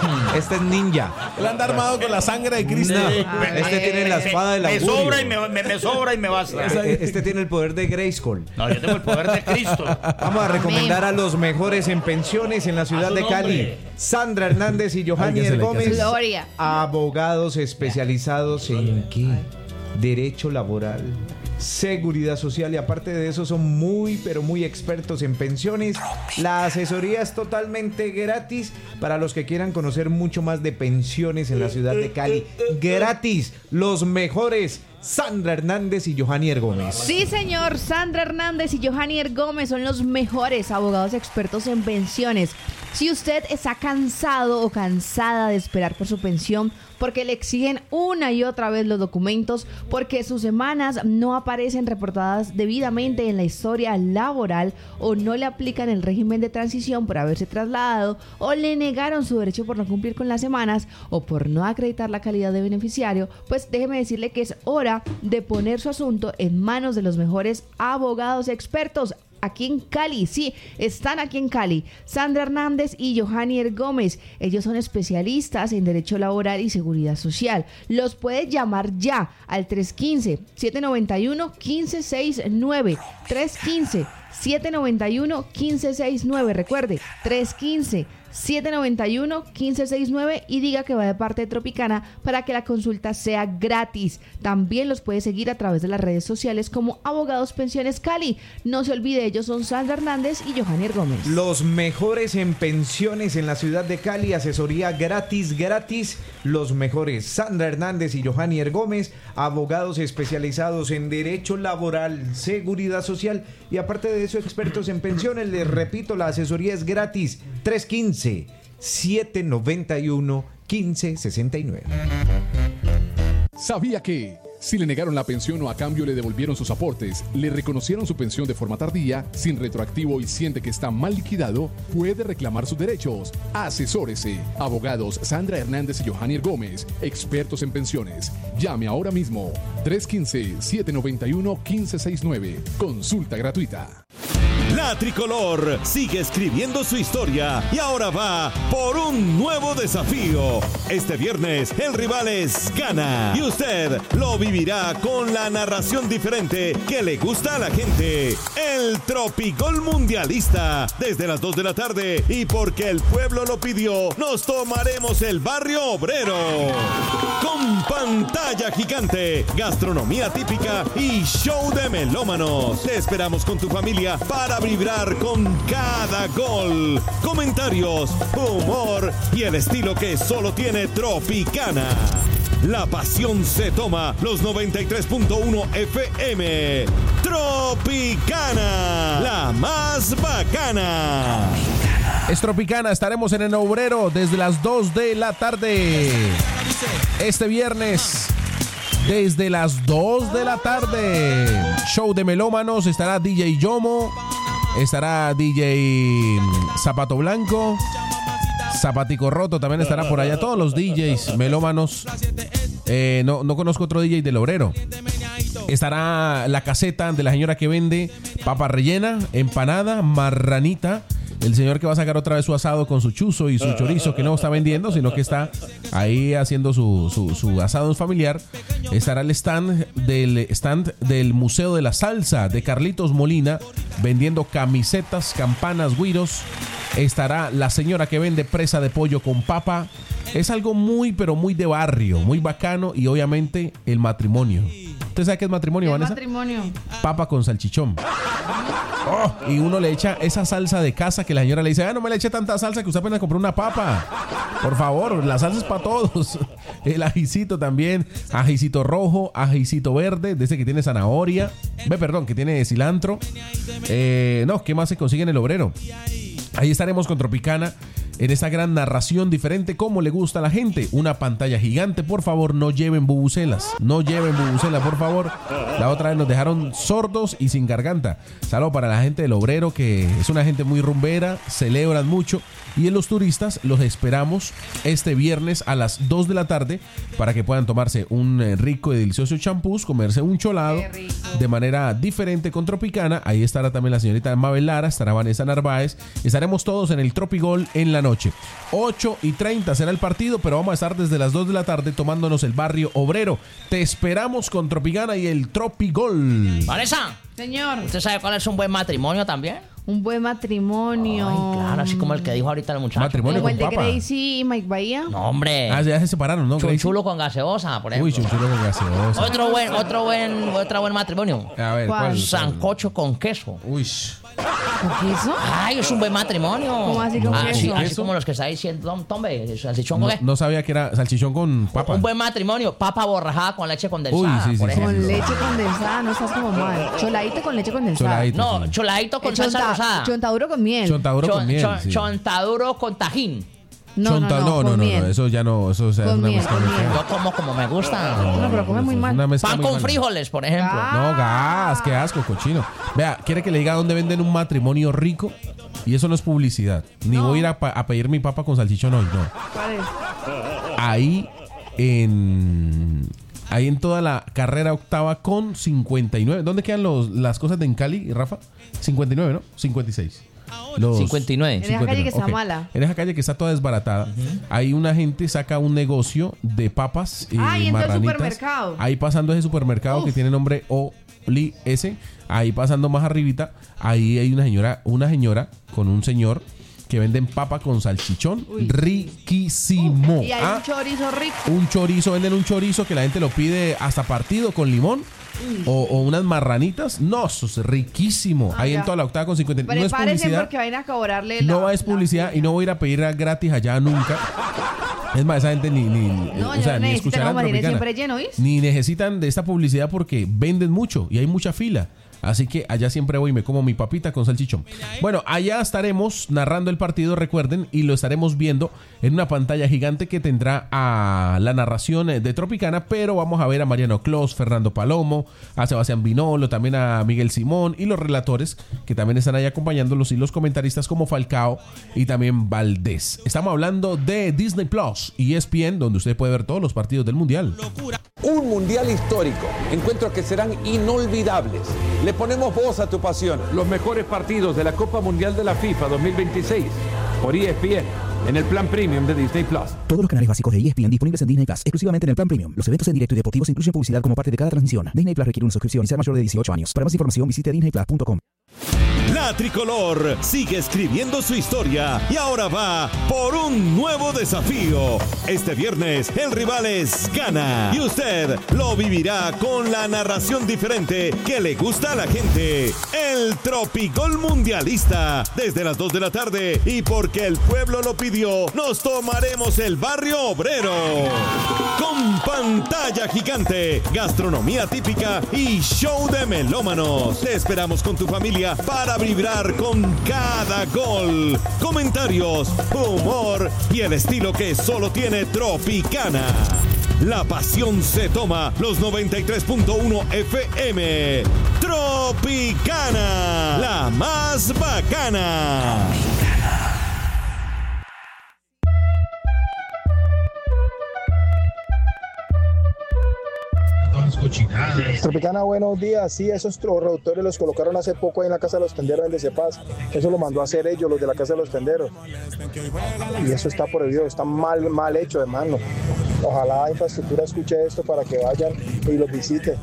Este es ninja. Él anda armado con la sangre de Cristo. No, este tiene la espada del Me augurio. sobra y me, me, me sobra y me basta. Este tiene el poder de Grayskull. No, yo tengo el poder de Cristo. Vamos a recomendar a los mejores en pensiones en la ciudad de Cali. Sandra Hernández y Johannier Gómez. Gloria. Abogados especializados en ¿qué? Derecho laboral, seguridad social y aparte de eso son muy pero muy expertos en pensiones. La asesoría es totalmente gratis para los que quieran conocer mucho más de pensiones en la ciudad de Cali. Gratis, los mejores. Sandra Hernández y Johannier Gómez. Sí, señor. Sandra Hernández y Johannier Gómez son los mejores abogados expertos en pensiones. Si usted está cansado o cansada de esperar por su pensión porque le exigen una y otra vez los documentos, porque sus semanas no aparecen reportadas debidamente en la historia laboral o no le aplican el régimen de transición por haberse trasladado o le negaron su derecho por no cumplir con las semanas o por no acreditar la calidad de beneficiario, pues déjeme decirle que es hora de poner su asunto en manos de los mejores abogados expertos. Aquí en Cali, sí, están aquí en Cali. Sandra Hernández y Johannier Gómez. Ellos son especialistas en Derecho Laboral y Seguridad Social. Los puede llamar ya al tres uno cinco, siete nueve uno, uno cinco seis nueve. tres uno cinco, siete nueve uno, uno cinco seis nueve. Recuerde, tres uno cinco, siete nueve uno, uno cinco seis nueve y diga que va de parte de Tropicana para que la consulta sea gratis. También los puede seguir a través de las redes sociales como Abogados Pensiones Cali. No se olvide, ellos son Sandra Hernández y Johannier Gómez. Los mejores en pensiones en la ciudad de Cali, asesoría gratis, gratis. Los mejores, Sandra Hernández y Johannier Gómez, abogados especializados en Derecho Laboral, Seguridad Social y aparte de eso, expertos en pensiones. Les repito, la asesoría es gratis. tres uno cinco, siete nueve uno, uno cinco seis nueve. ¿Sabía que si le negaron la pensión o a cambio le devolvieron sus aportes, le reconocieron su pensión de forma tardía, sin retroactivo y siente que está mal liquidado, puede reclamar sus derechos? Asesórese. Abogados Sandra Hernández y Johannier Gómez, expertos en pensiones. Llame ahora mismo. tres uno cinco, siete nueve uno, uno cinco seis nueve. Consulta gratuita. La tricolor sigue escribiendo su historia y ahora va por un nuevo desafío. Este viernes el rival es Ghana y usted lo vivirá con la narración diferente que le gusta a la gente. El Tropigol Mundialista desde las dos de la tarde y porque el pueblo lo pidió, nos tomaremos el barrio obrero. Con pantalla gigante, gastronomía típica y show de melómanos. Te esperamos con tu familia para vibrar con cada gol, comentarios, humor y el estilo que solo tiene Tropicana. La pasión se toma los noventa y tres punto uno F M. Tropicana, la más bacana. Es Tropicana, estaremos en el Obrero desde las dos de la tarde. Este viernes, desde las dos de la tarde. Show de melómanos, estará D J Yomo, estará D J Zapato Blanco, Zapatico Roto también estará por allá. Todos los D Js melómanos. Eh, no, no conozco otro D J del Obrero. Estará la caseta de la señora que vende papa rellena, empanada, marranita. El señor que va a sacar otra vez su asado con su chuzo y su chorizo, que no está vendiendo, sino que está ahí haciendo su, su, su asado familiar. Estará el stand del stand del Museo de la Salsa de Carlitos Molina, vendiendo camisetas, campanas, güiros. Estará la señora que vende presa de pollo con papa. Es algo muy, pero muy de barrio, muy bacano. Y obviamente el matrimonio. ¿Usted sabe qué es matrimonio, ¿Qué Vanessa? matrimonio? Papa con salchichón. Oh, y uno le echa esa salsa de casa que la señora le dice: ah, no me le eche tanta salsa que usted apenas compró una papa. Por favor, la salsa es para todos. El ajicito también. Ajicito rojo, ajicito verde, de ese que tiene zanahoria. Ve, perdón, que tiene cilantro. Eh, no, ¿qué más se consigue en el Obrero? Ahí estaremos con Tropicana en esta gran narración diferente como le gusta a la gente. Una pantalla gigante, por favor, no lleven bubucelas. No lleven bubucelas, por favor. La otra vez nos dejaron sordos y sin garganta. Saludo para la gente del Obrero, que es una gente muy rumbera, celebran mucho. Y en los turistas los esperamos este viernes a las dos de la tarde para que puedan tomarse un rico y delicioso champús, comerse un cholado de manera diferente con Tropicana. Ahí estará también la señorita Mabel Lara, estará Vanessa Narváez. Estaremos todos en el Tropigol en la noche. ocho y treinta será el partido, pero vamos a estar desde las dos de la tarde tomándonos el barrio obrero. Te esperamos con Tropicana y el Tropigol. Vanessa. Señor. ¿Usted sabe cuál es un buen matrimonio también? Un buen matrimonio. Ay, claro, así como el que dijo ahorita el muchacho. Matrimonio Como con el de papa. Gracie y Mike Bahía. No, hombre. Ah, ya se separaron, ¿no? Gracie? Chunchulo con gaseosa, por ejemplo. Uy, chunchulo con gaseosa. Otro buen, otro buen, otro buen matrimonio. A ver, ¿cuál? Sancocho con queso. Uy. ¿Con queso? Ay, es un buen matrimonio. ¿Cómo así con así, queso? así como los que está diciendo Tom, Tombe, salchichón No, con qué. no sabía que era salchichón con papa. Un buen matrimonio, papa borrajada con leche condensada. Uy, sí, sí, por sí, ejemplo. Con leche condensada, no estás como mal. Choladito con leche condensada. Choladito, No, sí. choladito con Eh, salsa chonta- rosada. Chontaduro con miel. Chontaduro con Chon- miel. chon- sí. Chontaduro con tajín. No, Chonta- no, no, no, con no, no, miel. eso ya no, eso o sea, Con es una miel, mezcla con muy miel. fea. Yo como como me gusta. No, pero come muy Es mal. una mezcla Pan muy con mala. frijoles, por ejemplo. No, gas, qué asco, cochino. Vea, ¿quiere que le diga dónde venden un matrimonio rico? Y eso no es publicidad. Ni voy a ir a, pa- a pedir mi papa con salchichón hoy, no. ¿Cuál es? Ahí en... Ahí en toda la carrera octava con cincuenta y nueve. ¿Dónde quedan los, las cosas de en Cali, Rafa? cincuenta y nueve, ¿no? cincuenta y seis. Los cincuenta y nueve. En esa calle que está ok. mala. En esa calle que está toda desbaratada. Ahí una gente saca un negocio de papas y Ah, y entra al marranitas. supermercado. Ahí pasando ese supermercado Uf. que tiene nombre Oli S. Ahí pasando más arribita, ahí hay una señora, una señora con un señor que venden papa con salchichón. Uy. Riquísimo. Y hay Ah, un chorizo rico. un chorizo, venden un chorizo que la gente lo pide hasta partido con limón. O, o unas marranitas. No, eso es riquísimo. Ah, Ahí ya. en toda la octava con cincuenta y nueve. No es Prepárense publicidad. porque vayan a cobrarle la... No es publicidad y no voy a ir a pedir gratis allá nunca. Es más, esa gente ni, ni, No, o yo sea, no ni necesito, escucharán como mantiene Tropicana. siempre lleno, ¿oís? Ni necesitan de esta publicidad porque venden mucho y hay mucha fila. Así que allá siempre voy y me como mi papita con salchichón. Bueno, allá estaremos narrando el partido, recuerden, y lo estaremos viendo en una pantalla gigante que tendrá a la narración de Tropicana, pero vamos a ver a Mariano Clos, Fernando Palomo, a Sebastián Vinolo, también a Miguel Simón y los relatores que también están ahí acompañándolos y los comentaristas como Falcao y también Valdés. Estamos hablando de Disney Plus y E S P N, donde usted puede ver todos los partidos del Mundial. Un mundial histórico, encuentros que serán inolvidables. Le ponemos voz a tu pasión. Los mejores partidos de la Copa Mundial de la FIFA dos mil veintiséis por E S P N en el plan premium de Disney Plus. Todos los canales básicos de E S P N disponibles en Disney Plus, exclusivamente en el plan premium. Los eventos en directo y deportivos incluyen publicidad como parte de cada transmisión. Disney Plus requiere una suscripción y ser mayor de dieciocho años. Para más información visite disney plus punto com. La Tricolor sigue escribiendo su historia y ahora va por un nuevo desafío. Este viernes el rival es Ghana y usted lo vivirá con la narración diferente que le gusta a la gente. El Tropigol Mundialista desde las dos de la tarde y porque el pueblo lo pidió, nos tomaremos el barrio obrero. Con pantalla gigante, gastronomía típica y show de melómanos. Te esperamos con tu familia para vibrar con cada gol, comentarios, humor y el estilo que solo tiene Tropicana. La pasión se toma los noventa y tres punto uno F M. Tropicana, la más bacana. Tropicana, buenos días. Sí, esos reductores los colocaron hace poco ahí en la Casa de los Tenderos en D C Paz. Eso lo mandó a hacer ellos, los de la Casa de los Tenderos. Y eso está prohibido, está mal, mal hecho, hermano. Ojalá la infraestructura escuche esto para que vayan y los visiten.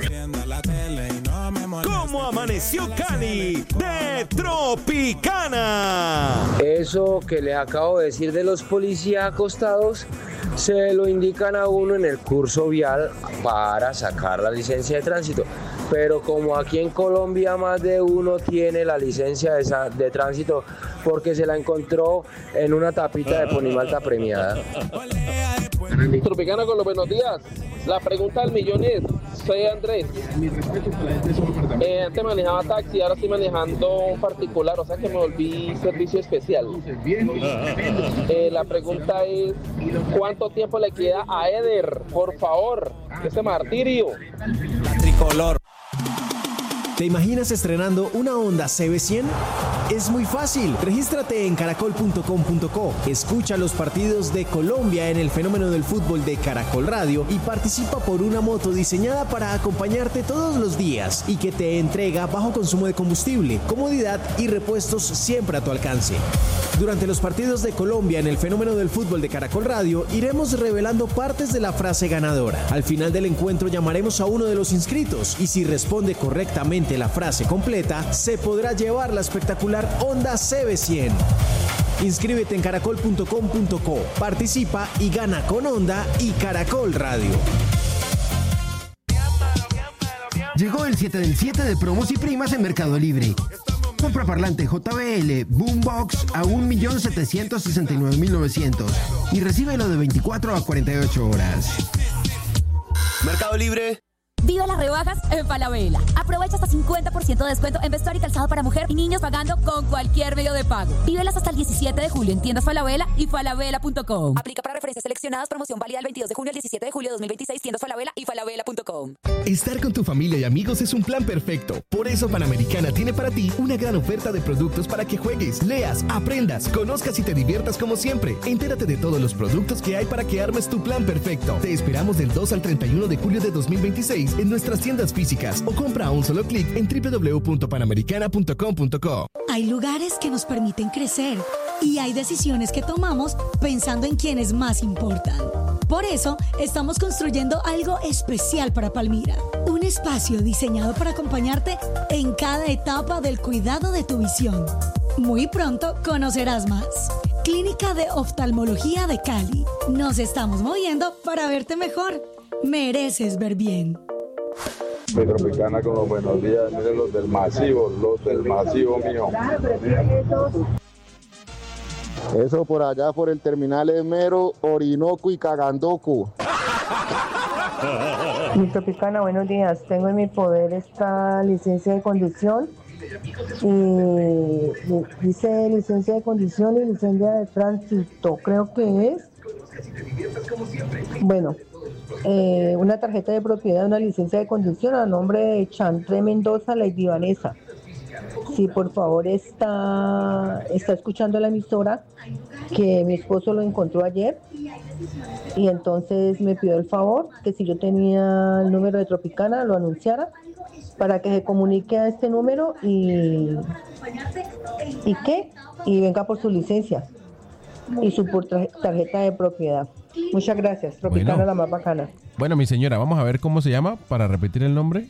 ¿Cómo amaneció Cali de Tropicana? Eso que les acabo de decir de los policías acostados se lo indican a uno en el curso vial para sacar la licencia de tránsito. Pero como aquí en Colombia más de uno tiene la licencia de, sa- de tránsito porque se la encontró en una tapita de Ponimalta premiada. Tropicana con los buenos días. La pregunta del millón es, soy Andrés. Eh, antes manejaba taxi, ahora estoy manejando un particular, o sea que me volví servicio especial. Eh, la pregunta es, ¿cuánto tiempo le queda a Eder? Por favor, ese martirio. La Tricolor. ¿Te imaginas estrenando una Honda C B cien? Es muy fácil. Regístrate en caracol punto com punto co. Escucha los partidos de Colombia en el fenómeno del fútbol de Caracol Radio y participa por una moto diseñada para acompañarte todos los días y que te entrega bajo consumo de combustible, comodidad y repuestos siempre a tu alcance. Durante los partidos de Colombia en el fenómeno del fútbol de Caracol Radio iremos revelando partes de la frase ganadora. Al final del encuentro llamaremos a uno de los inscritos y si responde correctamente la frase completa, se podrá llevar la espectacular Honda C B cien. Inscríbete en caracol punto com punto co, participa y gana con Honda y Caracol Radio. Llegó el siete del siete de promos y primas en Mercado Libre. Compra parlante J B L Boombox a un millón setecientos sesenta y nueve mil novecientos y recíbelo de veinticuatro a cuarenta y ocho horas. Mercado Libre. Viva las rebajas en Falabella. Aprovecha hasta cincuenta por ciento de descuento en vestuario y calzado para mujer y niños pagando con cualquier medio de pago. Vívelas hasta el diecisiete de julio en tiendas Falabella y falabella punto com. Aplica para referencias seleccionadas. Promoción válida del veintidós de junio al diecisiete de julio de dos mil veintiséis. Tiendas Falabella y falabella punto com. Estar con tu familia y amigos es un plan perfecto. Por eso Panamericana tiene para ti una gran oferta de productos para que juegues, leas, aprendas, conozcas y te diviertas como siempre. Entérate de todos los productos que hay para que armes tu plan perfecto. Te esperamos del dos al treinta y uno de julio de dos mil veintiséis en nuestras tiendas físicas o compra a un solo clic en doble u doble u doble u punto panamericana punto com punto co. Hay lugares que nos permiten crecer y hay decisiones que tomamos pensando en quienes más importan. Por eso, estamos construyendo algo especial para Palmira. Un espacio diseñado para acompañarte en cada etapa del cuidado de tu visión. Muy pronto conocerás más. Clínica de Oftalmología de Cali. Nos estamos moviendo para verte mejor. Mereces ver bien. Metropicana con los buenos días, miren los del masivo, los del masivo mío. Eso por allá por el terminal es mero Orinoco y Cagandoco. Metropicana, buenos días. Tengo en mi poder esta licencia de conducción y dice licencia de conducción y licencia de tránsito, creo que es. Bueno. Eh, una tarjeta de propiedad, una licencia de conducción a nombre de Chantre Mendoza, Lady Vanessa. Si por favor está, está escuchando la emisora, que mi esposo lo encontró ayer y entonces me pidió el favor que si yo tenía el número de Tropicana lo anunciara para que se comunique a este número y y qué y venga por su licencia y su tarjeta de propiedad. Muchas gracias, Tropicana, bueno, la más bacana. Bueno, mi señora, vamos a ver cómo se llama para repetir el nombre.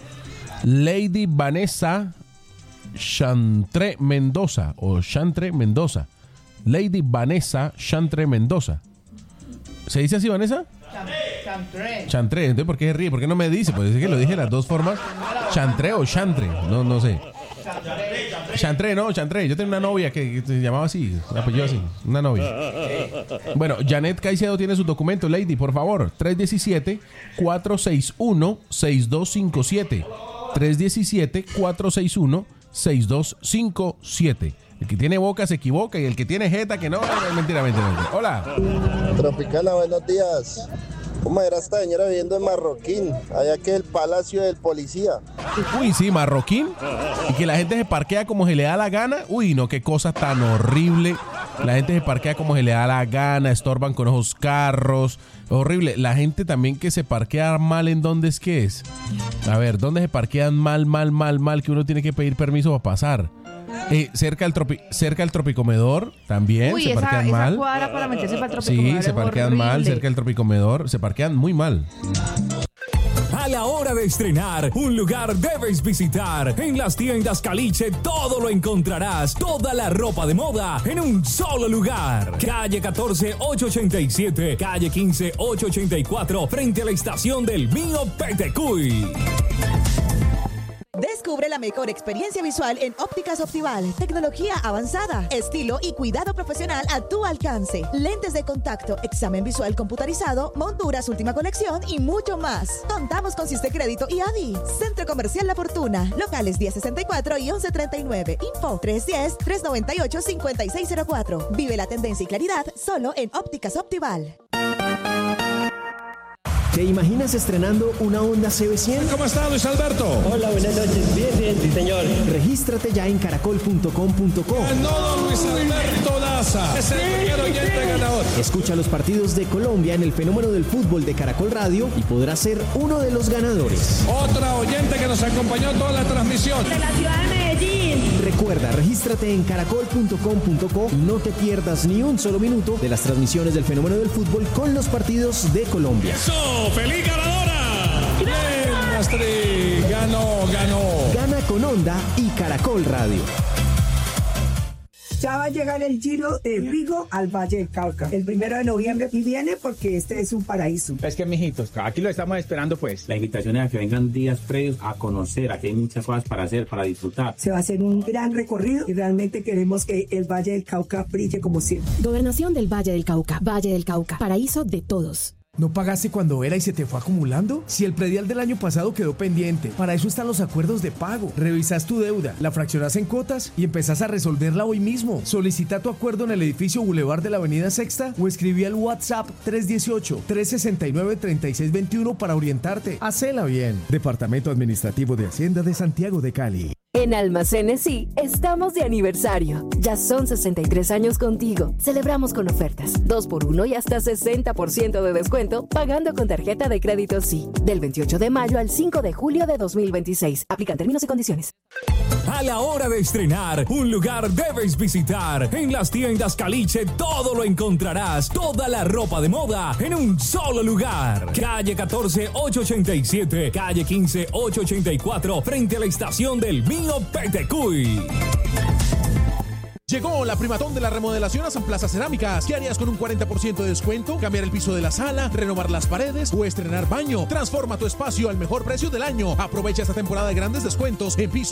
Lady Vanessa Chantre Mendoza o Chantre Mendoza. Lady Vanessa Chantre Mendoza. ¿Se dice así, Vanessa? Chantre. Chantre. Entonces, ¿por qué se ríe? ¿Por qué no me dice? Pues es que lo dije de las dos formas. Chantre o Chantre. No, no sé. Chantre, no, Chantre. Yo tenía una novia que, que se llamaba así, apellido así, una novia. Bueno, Janet Caicedo tiene su documento, Lady, por favor. tres uno siete, cuatro seis uno, seis dos cinco siete. tres uno siete, cuatro seis uno, seis dos cinco siete. El que tiene boca se equivoca y el que tiene jeta que no, es mentira, mentira, mentira. Hola. Tropicana, buenos días. ¿Cómo era esta señora viviendo en Marroquín? Allá que es el palacio del policía. Uy, sí, Marroquín. Y que la gente se parquea como se le da la gana. Uy, no, qué cosa tan horrible. La gente se parquea como se le da la gana, estorban con esos carros. Horrible. La gente también que se parquea mal, ¿en dónde es que es? A ver, ¿dónde se parquean mal, mal, mal, mal? Que uno tiene que pedir permiso para pasar. Eh, cerca del tropi, cerca del tropicomedor también. Uy, se esa, parquean esa mal. cuadra para meterse para el tropicomedor. Sí, se parquean horrible. mal cerca del tropicomedor. Se parquean muy mal. A la hora de estrenar, un lugar debes visitar. En las tiendas Caliche todo lo encontrarás. Toda la ropa de moda en un solo lugar. Calle catorce, ochocientos ochenta y siete, calle quince, ochocientos ochenta y cuatro, frente a la estación del Mío Petecuy. Descubre la mejor experiencia visual en Ópticas Optival. Tecnología avanzada, estilo y cuidado profesional a tu alcance. Lentes de contacto, examen visual computarizado, monturas última colección y mucho más. Contamos con Siste Crédito y A D I. Centro Comercial La Fortuna. Locales diez sesenta y cuatro y once treinta y nueve. Info tres uno cero, tres nueve ocho, cinco seis cero cuatro. Vive la tendencia y claridad solo en Ópticas Optival. ¿Te imaginas estrenando una Honda C B cien? ¿Cómo está, Luis Alberto? Hola, buenas noches. Bien, bien, sí, señor. Regístrate ya en caracol punto com punto co. No, Luis Alberto Daza es el primer oyente ganador. Escucha los partidos de Colombia en el fenómeno del fútbol de Caracol Radio y podrás ser uno de los ganadores. Otra oyente que nos acompañó toda la transmisión. De la ciudad de Medellín. Recuerda, regístrate en caracol punto com punto co y no te pierdas ni un solo minuto de las transmisiones del fenómeno del fútbol con los partidos de Colombia. ¡Eso! ¡Feliz ganadora! ¡Bien, Astrid! ¡Ganó, ganó! Gana con Honda y Caracol Radio. Ya va a llegar el Giro de Rigo al Valle del Cauca el primero de noviembre y viene porque este es un paraíso. Es que, mijitos, aquí lo estamos esperando, pues. La invitación es a que vengan días previos a conocer. Aquí hay muchas cosas para hacer, para disfrutar. Se va a hacer un gran recorrido y realmente queremos que el Valle del Cauca brille como siempre. Gobernación del Valle del Cauca. Valle del Cauca. Paraíso de todos. ¿No pagaste cuando era y se te fue acumulando? Si el predial del año pasado quedó pendiente, para eso están los acuerdos de pago. Revisás tu deuda, la fraccionás en cuotas y empezás a resolverla hoy mismo. Solicita tu acuerdo en el edificio Boulevard de la Avenida Sexta o escribí al WhatsApp tres uno ocho, tres seis nueve, tres seis dos uno para orientarte. Hacela bien. Departamento Administrativo de Hacienda de Santiago de Cali. En Almacenes Sí, estamos de aniversario. Ya son sesenta y tres años contigo. Celebramos con ofertas, dos por uno y hasta sesenta por ciento de descuento pagando con tarjeta de crédito Sí. Del veintiocho de mayo al cinco de julio de dos mil veintiséis. Aplican términos y condiciones. A la hora de estrenar, un lugar debes visitar. En las tiendas Caliche todo lo encontrarás. Toda la ropa de moda en un solo lugar. Calle catorce, ochocientos ochenta y siete, calle quince, ochocientos ochenta y cuatro, frente a la estación del Mío Petecuy. Llegó la primatón de la remodelación a San Plaza Cerámicas. ¿Qué harías con un cuarenta por ciento de descuento? ¿Cambiar el piso de la sala? ¿Renovar las paredes? ¿O estrenar baño? Transforma tu espacio al mejor precio del año. Aprovecha esta temporada de grandes descuentos en piso